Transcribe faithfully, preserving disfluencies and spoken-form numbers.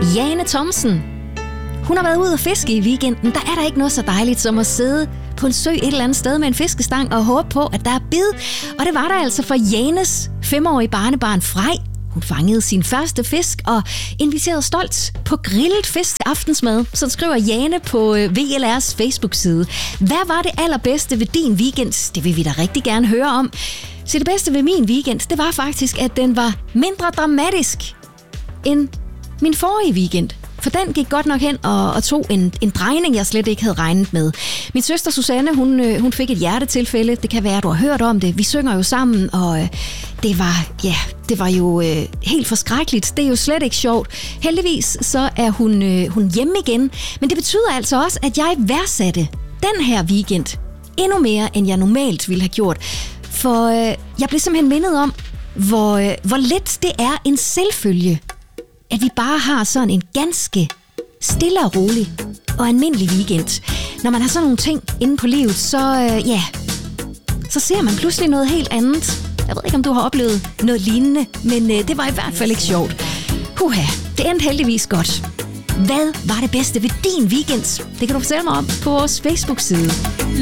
Jane Thomsen. Hun har været ude at fiske i weekenden. Der er der ikke noget så dejligt som at sidde på en sø et eller andet sted med en fiskestang og håbe på, at der er bid. Og det var der altså for Janes femårige barnebarn Frej. Hun fangede sin første fisk og inviterede stolt på grillet fisk til aftensmad. Så skriver Jane på V L R's Facebook-side. Hvad var det allerbedste ved din weekend? Det vil vi da rigtig gerne høre om. Så det bedste ved min weekend, det var faktisk, at den var mindre dramatisk end min forrige weekend. For den gik godt nok hen og, og tog en, en drejning, jeg slet ikke havde regnet med. Min søster Susanne, hun, øh, hun fik et hjertetilfælde. Det kan være, at du har hørt om det. Vi synger jo sammen, og øh, det var, ja, det var jo øh, helt forskrækkeligt. Det er jo slet ikke sjovt. Heldigvis så er hun, øh, hun hjemme igen. Men det betyder altså også, at jeg værdsatte den her weekend endnu mere, end jeg normalt ville have gjort. For øh, jeg blev simpelthen mindet om, hvor, øh, hvor let det er en selvfølge, at vi bare har sådan en ganske stille og rolig og almindelig weekend. Når man har sådan nogle ting inde på livet, så øh, ja, så ser man pludselig noget helt andet. Jeg ved ikke, om du har oplevet noget lignende, men øh, det var i hvert fald ikke sjovt. Huha, det endte heldigvis godt. Hvad var det bedste ved din weekend? Det kan du fortælle mig om på vores Facebook-side.